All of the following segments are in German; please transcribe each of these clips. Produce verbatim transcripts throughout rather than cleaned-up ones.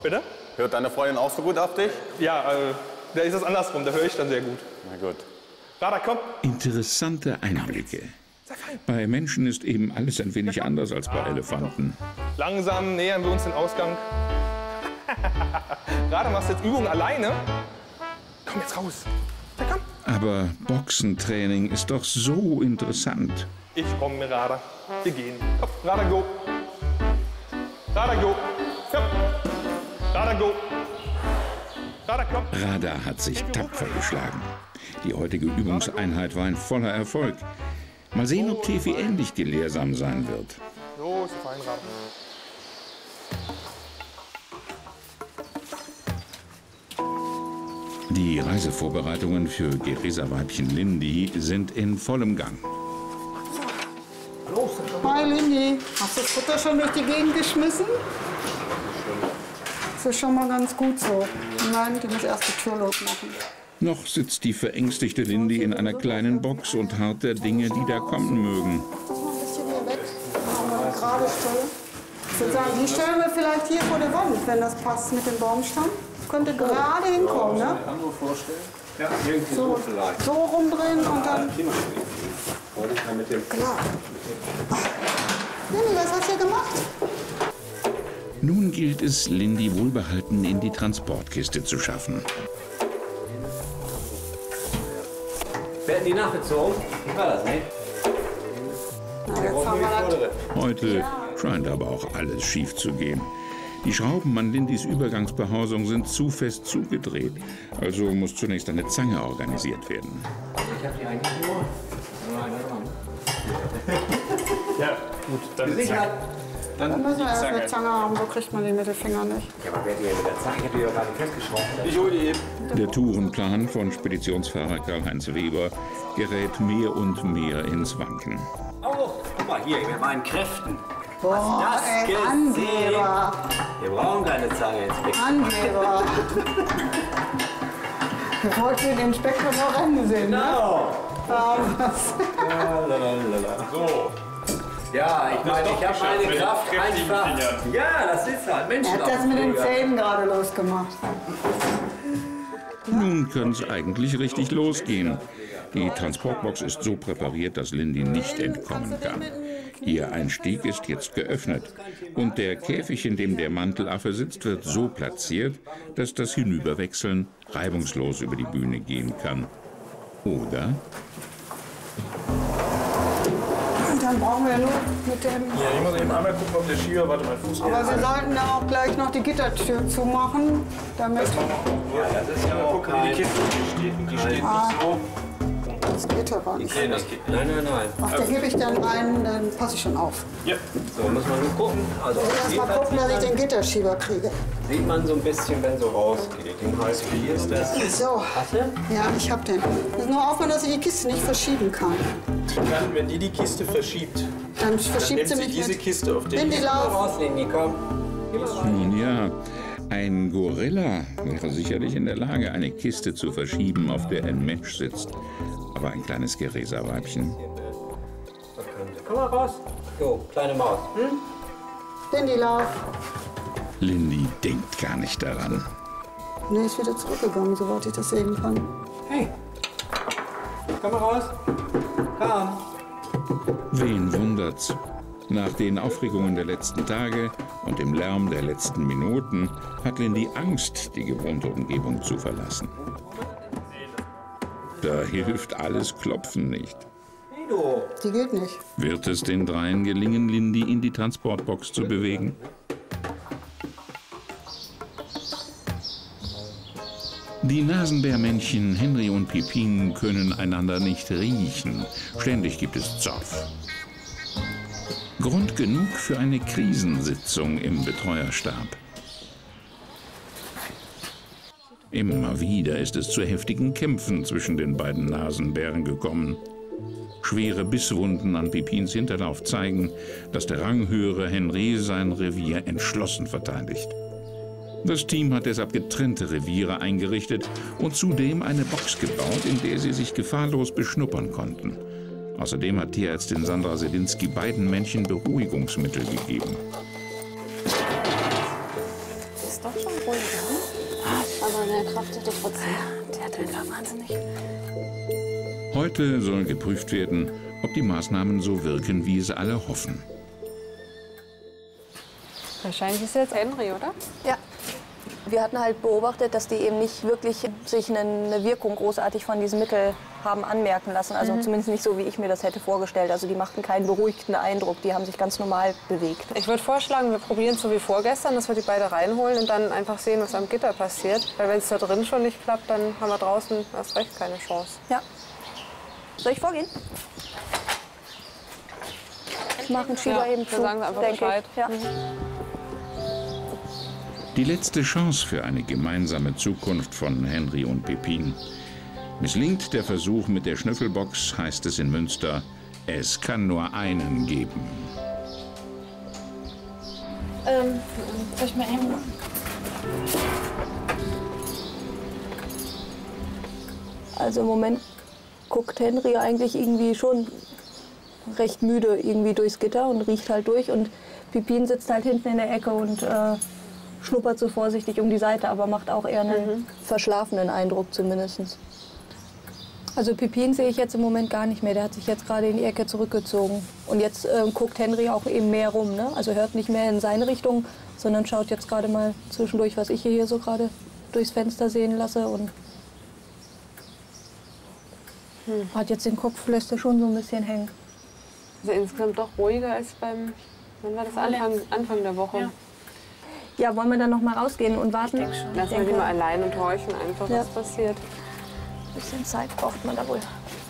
Bitte? Hört deine Freundin auch so gut auf dich? Ja, äh, da ist es andersrum, da höre ich dann sehr gut. Na gut. Rada, komm. Interessante Einblicke. Bei Menschen ist eben alles ein wenig anders als bei Elefanten. Langsam nähern wir uns den Ausgang. Rada, machst du jetzt Übungen alleine? Komm jetzt raus. Ja, komm. Aber Boxentraining ist doch so interessant. Ich komme, Rada. Wir gehen. Komm, Rada, go. Rada, go. Komm. Rada, go. Rada, komm. Rada hat sich tapfer geschlagen. Die heutige Übungseinheit war ein voller Erfolg. Mal sehen, ob Tefi ähnlich gelehrsam sein wird. So, ist fein, Rada. Die Reisevorbereitungen für Geresa-Weibchen Lindy sind in vollem Gang. Hi Lindy, hast du das Futter schon durch die Gegend geschmissen? Das ist schon mal ganz gut so. Nein, die muss erst die Tür losmachen. Noch sitzt die verängstigte Lindy in einer kleinen Box und harrt der Dinge, die da kommen mögen. Ein bisschen hier weg, machen wir eine gerade Stelle. Ich würde sagen, die stellen wir vielleicht hier vor der Wand, wenn das passt mit dem Baumstamm. Könnte gerade hinkommen, ne? Andere vorstellen? Ja, irgendwie so, So, vielleicht. so rumdrehen und dann... Wollte ich mal mit dem... Klar. Lindy, was hast du hier gemacht? Nun gilt es, Lindy wohlbehalten in die Transportkiste zu schaffen. Werden die nachgezogen? Wie war das, ne? Na, jetzt haben wir das. Heute scheint aber auch alles schief zu gehen. Die Schrauben an Lindys Übergangsbehausung sind zu fest zugedreht. Also muss zunächst eine Zange organisiert werden. Ich hab die eigentlich nur... nur eine dran. Ja, gut, dann Gesichert! Dann müssen wir erst eine Zange haben, so kriegt man den Mittelfinger nicht. Ja, aber wer die hier mit der Zange? Ich hab die doch gerade festgeschraubt. Ich hole die eben. Der Tourenplan von Speditionsfahrer Karl-Heinz Weber gerät mehr und mehr ins Wanken. Oh, guck mal hier, mit meinen Kräften. Boah, das ey, gesehen? Angeber. Wir brauchen keine Zange ins Becken. Angeber. Wir wollten den Inspektor noch rennen sehen, ne? Genau! Ja, was? Lalalala. So. Ja, ich meine, ich habe meine mit Kraft kräftigen einfach... Fingern. Ja, das ist halt Menschen. Er hat das mit den Zähnen gerade losgemacht. Nun kann es eigentlich richtig losgehen. Die Transportbox ist so präpariert, dass Lindy nicht entkommen kann. Ihr Einstieg ist jetzt geöffnet. Und der Käfig, in dem der Mantelaffe sitzt, wird so platziert, dass das Hinüberwechseln reibungslos über die Bühne gehen kann. Oder? Und dann brauchen wir nur mit dem... Ja, ich muss eben einmal gucken, ob der Schieber... Warte, mein Fuß... Aber wir sollten da auch gleich noch die Gittertür zumachen, damit... Ja, das ist ja auch Gucken, wie die Kiste hier steht. Und die steht nicht so. Das geht ja gar nicht. Nein, das geht. Nein, nein, nein. Ach, da gebe ich dann einen, dann passe ich schon auf. Ja. So, muss man nur gucken. Also, Ich muss erst mal gucken, dass ich den Gitterschieber kriege. sieht man so ein bisschen, wenn so rausgeht. Den heißt, wie ist das? So, Hast du? ja, ich hab den. Muss nur aufhören, dass ich die Kiste nicht verschieben kann. Dann, wenn die die Kiste verschiebt, Dann dann verschiebt nimmt sie sie mich diese mit. Kiste auf den... Wenn die laufen. Raus, Lindy, komm. Nun ja, ein Gorilla wäre sicherlich in der Lage, eine Kiste zu verschieben, auf der ein Mensch sitzt. Aber ein kleines Geresa-Weibchen. Komm mal raus. So, kleine Maus. Hm? Wenn die laufen. Lindy denkt gar nicht daran. Nee, ist wieder zurückgegangen, soweit ich das sehen kann. Hey. Komm mal raus. Komm. Wen wundert's? Nach den Aufregungen der letzten Tage und dem Lärm der letzten Minuten hat Lindy Angst, die gewohnte Umgebung zu verlassen. Da hilft alles Klopfen nicht. Hey, du. Die geht nicht. Wird es den dreien gelingen, Lindy in die Transportbox zu bewegen? Die Nasenbärmännchen Henry und Pipin können einander nicht riechen. Ständig gibt es Zoff. Grund genug für eine Krisensitzung im Betreuerstab. Immer wieder ist es zu heftigen Kämpfen zwischen den beiden Nasenbären gekommen. Schwere Bisswunden an Pipins Hinterlauf zeigen, dass der ranghöhere Henry sein Revier entschlossen verteidigt. Das Team hat deshalb getrennte Reviere eingerichtet und zudem eine Box gebaut, in der sie sich gefahrlos beschnuppern konnten. Außerdem hat Tierärztin Sandra Sedinski beiden Männchen Beruhigungsmittel gegeben. Ist doch schon ruhig, ne? Aber der Kraft hat er trotzdem. Der hat einfach wahnsinnig. Heute soll geprüft werden, ob die Maßnahmen so wirken, wie es alle hoffen. Wahrscheinlich ist jetzt Henry, oder? Ja. Wir hatten halt beobachtet, dass die eben nicht wirklich sich eine Wirkung großartig von diesem Mittel haben anmerken lassen. Also mhm. zumindest nicht so, wie ich mir das hätte vorgestellt. Also die machten keinen beruhigenden Eindruck. Die haben sich ganz normal bewegt. Ich würde vorschlagen, wir probieren es so wie vorgestern, dass wir die beide reinholen und dann einfach sehen, was am Gitter passiert. Weil wenn es da drin schon nicht klappt, dann haben wir draußen erst recht keine Chance. Ja. Soll ich vorgehen? Ich mache einen Schieber ja, eben wir zu, sagen einfach denke Bescheid. ich. Ja. Mhm. Die letzte Chance für eine gemeinsame Zukunft von Henry und Pepin. Misslingt der Versuch mit der Schnüffelbox, heißt es in Münster, es kann nur einen geben. Ähm, soll ich mal eben... Also im Moment guckt Henry eigentlich irgendwie schon recht müde irgendwie durchs Gitter und riecht halt durch. Und Pepin sitzt halt hinten in der Ecke und äh, schnuppert so vorsichtig um die Seite, aber macht auch eher einen mhm. verschlafenen Eindruck zumindest. Also Pepin sehe ich jetzt im Moment gar nicht mehr. Der hat sich jetzt gerade in die Ecke zurückgezogen. Und jetzt äh, guckt Henry auch eben mehr rum. Ne? Also hört nicht mehr in seine Richtung, sondern schaut jetzt gerade mal zwischendurch, was ich hier so gerade durchs Fenster sehen lasse. Und hm. hat jetzt den Kopf, lässt er schon so ein bisschen hängen. Also insgesamt doch ruhiger als beim, wann war das, Anfang, Anfang der Woche? Ja. Ja, wollen wir dann noch mal rausgehen und warten? Ich denke schon. Lassen wir die mal allein und horchen einfach, ja. was passiert. Ein bisschen Zeit braucht man da wohl.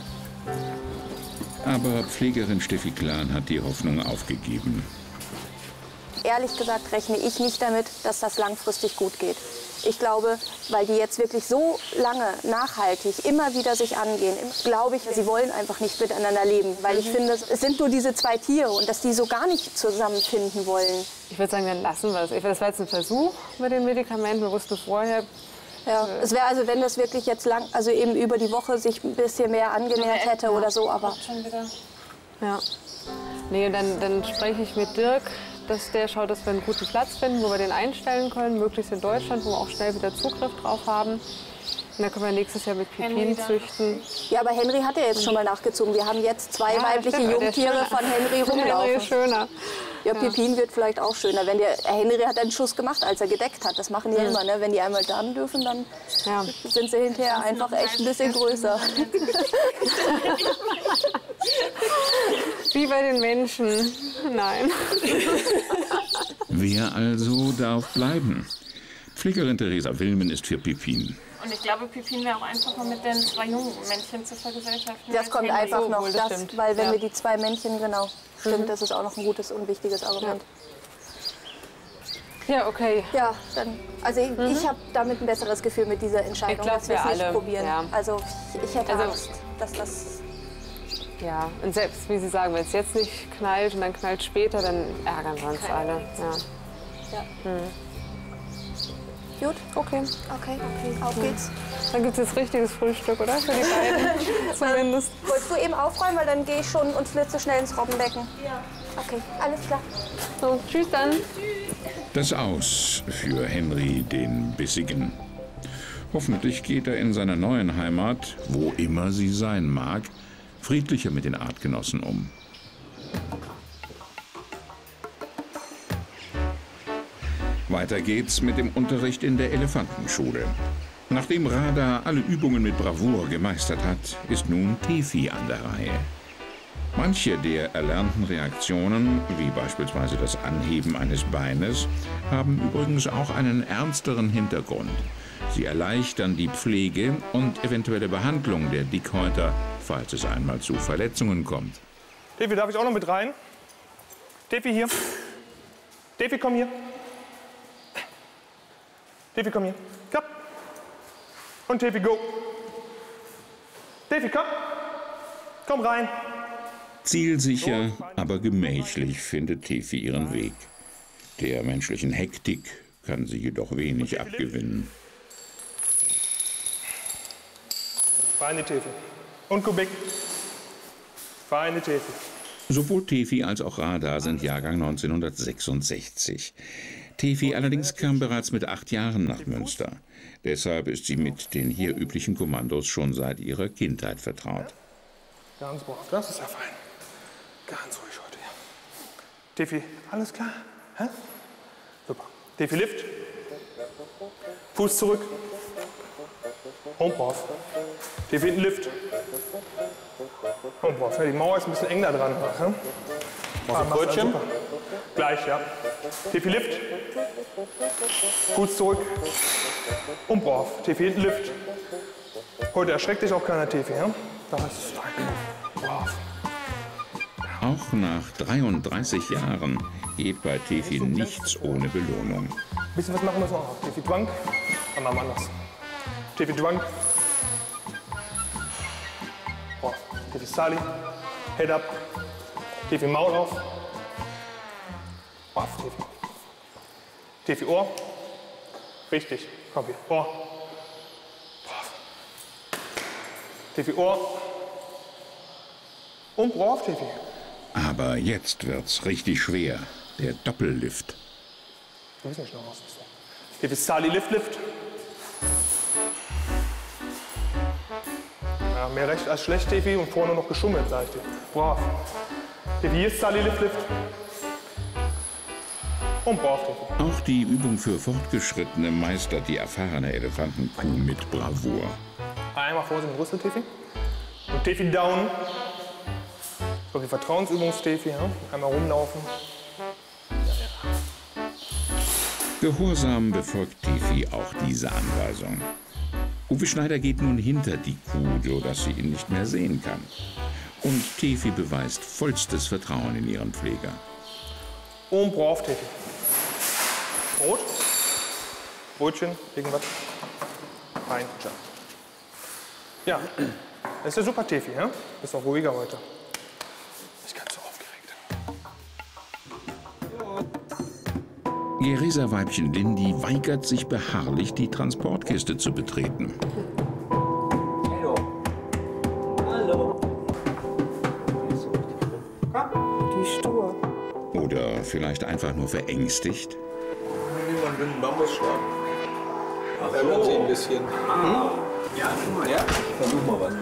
Aber Pflegerin Steffi Klan hat die Hoffnung aufgegeben. Ehrlich gesagt rechne ich nicht damit, dass das langfristig gut geht. Ich glaube, weil die jetzt wirklich so lange nachhaltig immer wieder sich angehen, glaube ich, sie wollen einfach nicht miteinander leben. Weil mhm. ich finde, es sind nur diese zwei Tiere und dass die so gar nicht zusammenfinden wollen. Ich würde sagen, dann lassen wir es. Das war jetzt ein Versuch mit den Medikamenten. Wir wussten vorher. Ja, äh, es wäre also, wenn das wirklich jetzt lang, also eben über die Woche sich ein bisschen mehr angenähert hätte oder so, aber. Schon wieder. Ja. Nee, dann, dann spreche ich mit Dirk, dass der schaut, dass wir einen guten Platz finden, wo wir den einstellen können, möglichst in Deutschland, wo wir auch schnell wieder Zugriff drauf haben. Und dann können wir nächstes Jahr mit Pepin züchten. Ja, aber Henry hat ja jetzt schon mal nachgezogen. Wir haben jetzt zwei ja, weibliche Jungtiere von Henry rumlaufen. Henry ist schöner. Ja, Pepin wird vielleicht auch schöner. Wenn der Henry hat einen Schuss gemacht, als er gedeckt hat. Das machen die ja immer, ne? Wenn die einmal dann dürfen, dann ja. sind sie hinterher einfach echt ein bisschen größer. Wie bei den Menschen. Nein. Wer also darf bleiben? Pflegerin Theresa Wilmen ist für Pepin. Und ich glaube, Pepin wäre auch einfacher mit den zwei jungen Männchen zu vergesellschaften. Das kommt Henry. einfach so noch, wohl, das, das weil wenn ja. wir die zwei Männchen, genau, stimmt, mhm. das ist auch noch ein gutes und wichtiges Argument. Ja, ja okay. Ja, dann, also ich, mhm. ich habe damit ein besseres Gefühl mit dieser Entscheidung, ich glaub, dass wir es nicht alle. probieren. Ja. Also ich, ich hätte also, Angst, dass das... Ja, und selbst, wie Sie sagen, wenn es jetzt nicht knallt und dann knallt später, dann ärgern wir uns alle. Ja. Ja. Mhm. Gut? Okay. Okay, okay, auf geht's. Dann gibt es jetzt richtiges Frühstück, oder? Für die beiden zumindest. Wolltest du eben aufräumen, weil dann gehe ich schon und flitze schnell ins Robbenbecken. Ja. Okay, alles klar. So, tschüss dann. Das Aus für Henry den Bissigen. Hoffentlich geht er in seiner neuen Heimat, wo immer sie sein mag, friedlicher mit den Artgenossen um. Weiter geht's mit dem Unterricht in der Elefantenschule. Nachdem Radha alle Übungen mit Bravour gemeistert hat, ist nun Tefi an der Reihe. Manche der erlernten Reaktionen, wie beispielsweise das Anheben eines Beines, haben übrigens auch einen ernsteren Hintergrund. Sie erleichtern die Pflege und eventuelle Behandlung der Dickhäuter, falls es einmal zu Verletzungen kommt. Tefi, darf ich auch noch mit rein? Tefi, hier. Tefi, komm hier. Tefi, komm hier. Komm. Und Tefi, go. Tefi, komm. Komm rein. Zielsicher, aber gemächlich findet Tefi ihren Weg. Der menschlichen Hektik kann sie jedoch wenig abgewinnen. Feine Tefi. Und Kubik. Feine Tefi. Sowohl Tefi als auch Radha sind Jahrgang neunzehnhundertsechsundsechzig. Tefi allerdings kam bereits mit acht Jahren nach Münster. Deshalb ist sie mit den hier üblichen Kommandos schon seit ihrer Kindheit vertraut. Ganz brav, das ist ja fein. Ganz ruhig heute. Ja. Tefi, alles klar? Hä? Super. Tefi, Lift. Fuß zurück. Und brav. Tefi, hinten Lift. Und brav. Ja, die Mauer ist ein bisschen eng da dran. Ja? Machst du Brötchen? Gleich, ja. Tefi, Lift. Fuß zurück. Und brav. Tefi, hinten Lift. Heute erschreckt dich auch keiner, Tefi. Ja? Das ist fein. Brav. Auch nach dreiunddreißig Jahren geht bei Tefi nichts ohne Belohnung. Ein bisschen was machen müssen wir auch noch. Tefi, Dwank. Dann machen wir anders. Tefi, Dwank. Brav. Tefi, Sali. Head up. Tefi, Maul auf. Brav, Tefi. Tefi, Ohr. Richtig. Komm hier. Ohr. Brav. Tefi, Ohr. Und brav, Tefi. Aber jetzt wird's richtig schwer. Der Doppellift. Du bist nicht noch raus. Tefi, Sali, Lift, Lift. Ja, mehr recht als schlecht, Tefi. Und vorne noch geschummelt, sag ich dir. Brav. Tefi, hier ist Sali, Lift, Lift. Und brav, Tefi. Auch die Übung für Fortgeschrittene meistert die erfahrene Elefantenkuh mit Bravour. Einmal vor dem Rüssel, Tefi. Und Tefi down. So, die Vertrauensübungs-Tefi, ja? Einmal rumlaufen. Gehorsam befolgt Tefi auch diese Anweisung. Uwe Schneider geht nun hinter die Kuh, sodass sie ihn nicht mehr sehen kann. Und Tefi beweist vollstes Vertrauen in ihren Pfleger. Und brav, Tefi. Brot? Brötchen? Irgendwas? Fein, ja. Das ist ja super, Tefi, ja? Bist auch ruhiger heute. Ich bin ganz so aufgeregt. Geresa-Weibchen Lindy weigert sich beharrlich, die Transportkiste zu betreten. Hallo. Hallo. Die stur. Oder vielleicht einfach nur verängstigt. Nehmen wir einen dünnen Bambusstab. Ach Erinnert sie so. ein bisschen. Ah. Ja, guck mal. Ja? Versuch mal was.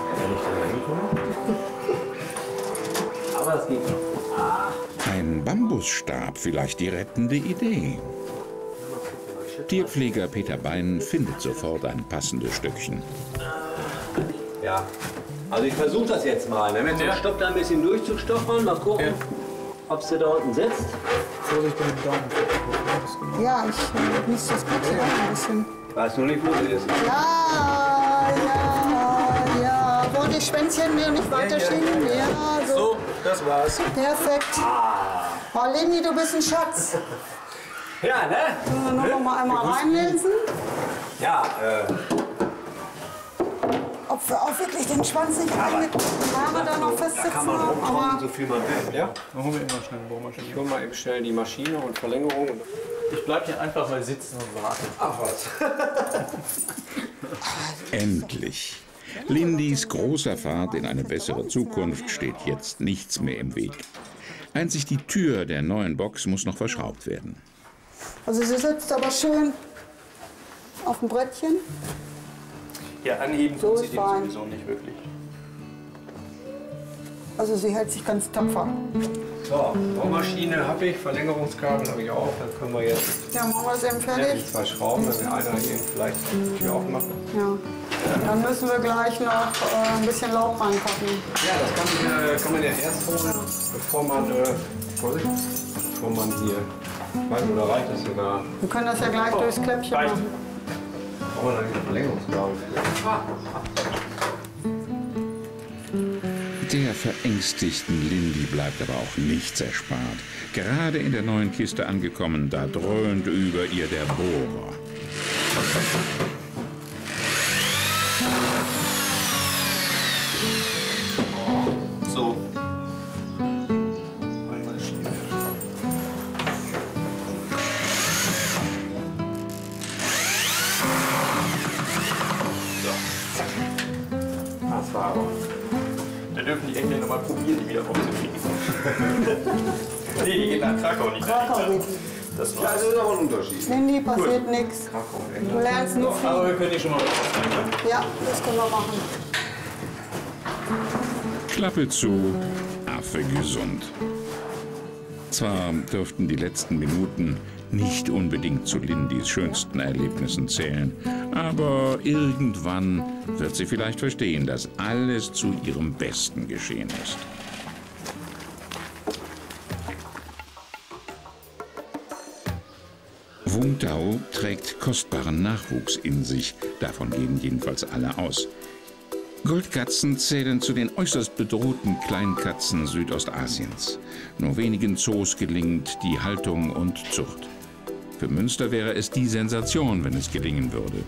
Aber das geht noch. Ah. Ein Bambusstab, vielleicht die rettende Idee. Tierpfleger Peter Bein findet sofort ein passendes Stückchen. Ja. Also ich versuche das jetzt mal. Wir haben jetzt den Stock da ein bisschen durchzustochern. Mal gucken, ja, ob sie da unten sitzt. Vorsicht mit dem Daumen. Ja, ich äh, muss das Bett hier ein bisschen. Weißt du nicht, wo sie ist? Ja, ja, ja. Wo die Schwänzchen mir nicht weiterschieben. Ja, so. So, das war's. Perfekt. Oh, Lindy, du bist ein Schatz. Ja, ne? Können wir noch mal einmal reinlesen? Ja, äh. Ob wir auch wirklich den Schwanz nicht rein mit Haare da noch Da festsitzen kann man haben. rumkommen, Aber so viel man will. Ja? Dann holen wir immer schnell eine Bohrmaschine. Ich hole mal eben schnell die Maschine und Verlängerung. Ich bleib hier einfach mal sitzen und warten. Ach was. Endlich. Lindys großer Fahrt in eine bessere Zukunft steht jetzt nichts mehr im Weg. Einzig die Tür der neuen Box muss noch verschraubt werden. also sie sitzt aber schön auf dem Brettchen. Ja, anheben So tut sie ist den fein. sowieso nicht wirklich. Also sie hält sich ganz tapfer. So, Bohrmaschine habe ich, Verlängerungskabel habe ich auch. Dann können wir jetzt Ja, machen wir es eben die fertig. zwei Schrauben, wenn wir einer hier vielleicht die Tür aufmachen. Ja. Dann müssen wir gleich noch äh, ein bisschen Laub reinpacken. Ja, das kann, man, äh, kann man ja erst holen, bevor man, äh, Vorsicht, bevor man hier, weiß, oder reicht das sogar? Wir können das ja gleich durchs Kläppchen reicht. machen. Brauchen wir dann die Verlängerungskabel. Der verängstigten Lindy bleibt aber auch nichts erspart. Gerade in der neuen Kiste angekommen, da dröhnt über ihr der Bohrer. So. Einmal schief. Das war aber. Da dürfen die Engländer mal probieren, die wieder aufzukriegen. Nee, die gehen nach Krakau, nicht nach Krakau England. geht Das Ja, das ist aber ein Unterschied. Cindy, passiert nichts. Du lernst nur viel. Aber wir können die schon mal. Ja, das können wir machen. Klappe zu, Affe gesund. Zwar dürften die letzten Minuten nicht unbedingt zu Lindys schönsten Erlebnissen zählen, aber irgendwann wird sie vielleicht verstehen, dass alles zu ihrem Besten geschehen ist. Vung Tau trägt kostbaren Nachwuchs in sich, davon gehen jedenfalls alle aus. Goldkatzen zählen zu den äußerst bedrohten Kleinkatzen Südostasiens. Nur wenigen Zoos gelingt die Haltung und Zucht. Für Münster wäre es die Sensation, wenn es gelingen würde.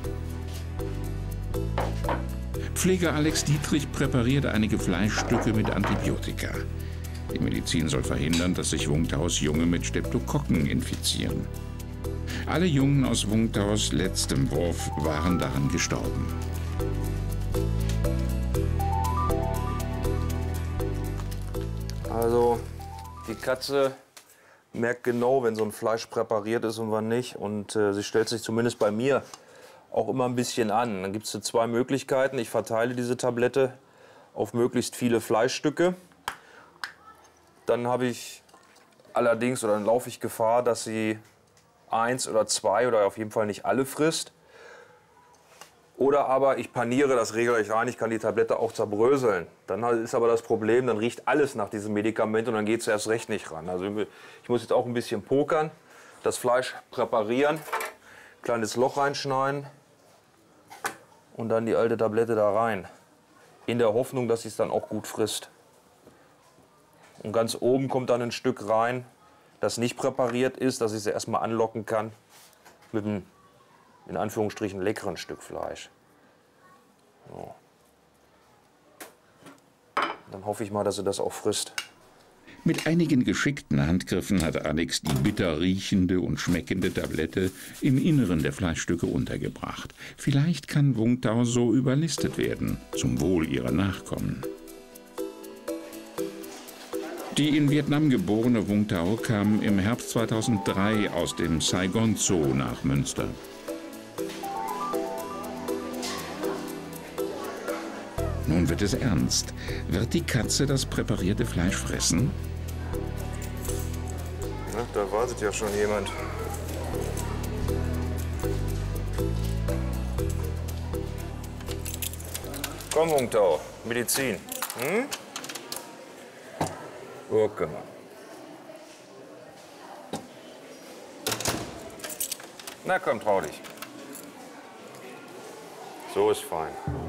Pfleger Alex Dietrich präpariert einige Fleischstücke mit Antibiotika. Die Medizin soll verhindern, dass sich Vung Taus Junge mit Streptokokken infizieren. Alle Jungen aus Vung Taus letztem Wurf waren daran gestorben. Also, die Katze merkt genau, wenn so ein Fleisch präpariert ist und wann nicht. Und äh, sie stellt sich zumindest bei mir auch immer ein bisschen an. Dann gibt es zwei Möglichkeiten. Ich verteile diese Tablette auf möglichst viele Fleischstücke. Dann habe ich allerdings, oder dann laufe ich Gefahr, dass sie eins oder zwei oder auf jeden Fall nicht alle frisst. Oder aber ich paniere das regelrecht rein, ich kann die Tablette auch zerbröseln. Dann ist aber das Problem, dann riecht alles nach diesem Medikament und dann geht es erst recht nicht ran. Also ich muss jetzt auch ein bisschen pokern, das Fleisch präparieren, kleines Loch reinschneiden und dann die alte Tablette da rein. In der Hoffnung, dass sie es dann auch gut frisst. Und ganz oben kommt dann ein Stück rein, das nicht präpariert ist, dass ich sie erstmal anlocken kann mit einem, in Anführungsstrichen, leckeren Stück Fleisch. So. Dann hoffe ich mal, dass sie das auch frisst. Mit einigen geschickten Handgriffen hat Alex die bitter riechende und schmeckende Tablette im Inneren der Fleischstücke untergebracht. Vielleicht kann Vung Tau so überlistet werden, zum Wohl ihrer Nachkommen. Die in Vietnam geborene Vung Tau kam im Herbst zweitausenddrei aus dem Saigon Zoo nach Münster. Nun wird es ernst. Wird die Katze das präparierte Fleisch fressen? Na, da wartet ja schon jemand. Komm, Vung Tau, Medizin. Hm? Gurke. Na komm, trau dich. So ist fein.